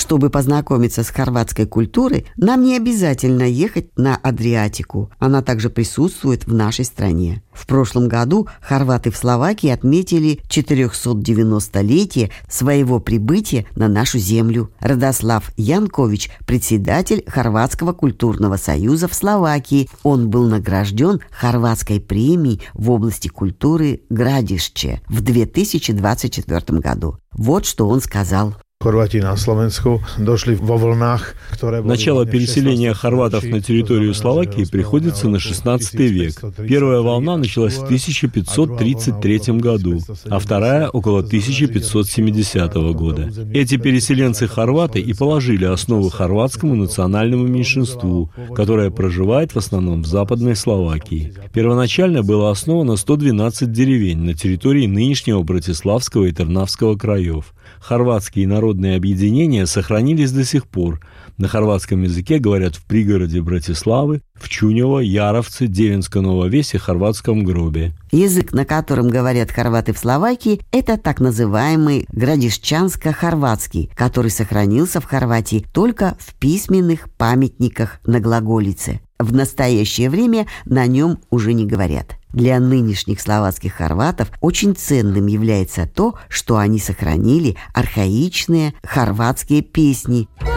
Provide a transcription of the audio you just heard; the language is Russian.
Чтобы познакомиться с хорватской культурой, нам не обязательно ехать на Адриатику. Она также присутствует в нашей стране. В прошлом году хорваты в Словакии отметили 490-летие своего прибытия на нашу землю. Радослав Янкович, председатель Хорватского культурного союза в Словакии. Он был награжден хорватской премией в области культуры Градишче в 2024 году. Вот что он сказал. Начало переселения хорватов на территорию Словакии приходится на XVI век. Первая волна началась в 1533 году, а вторая — около 1570 года. Эти переселенцы-хорваты и положили основу хорватскому национальному меньшинству, которое проживает в основном в Западной Словакии. Первоначально было основано 112 деревень на территории нынешнего Братиславского и Трнавского краев. Хорватские народные объединения сохранились до сих пор. На хорватском языке говорят в пригороде Братиславы, в Чунево, Яровце, Девинско-Ново Весе, Хорватском Гробе. Язык, на котором говорят хорваты в Словакии, это так называемый градишчанско-хорватский, который сохранился в Хорватии только в письменных памятниках на глаголице. В настоящее время на нем уже не говорят. Для нынешних словацких хорватов очень ценным является то, что они сохранили архаичные хорватские песни.